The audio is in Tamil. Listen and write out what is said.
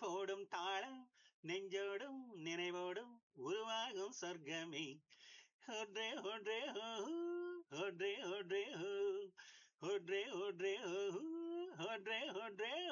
போடும் தாளம் நெஞ்சோடும் நினைவோடும் உருவாகும் சொர்க்கமே ஒன்றே ஒன்றே ஓ